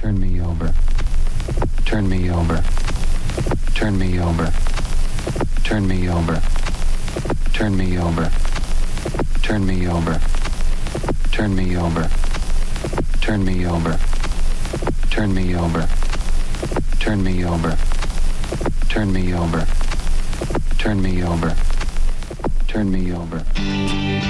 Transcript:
Turn me over. Turn me over. Turn me over. Turn me over. Turn me over. Turn me over. Turn me over. Turn me over. Turn me over. Turn me over. Turn me over. Turn me over. Turn me over.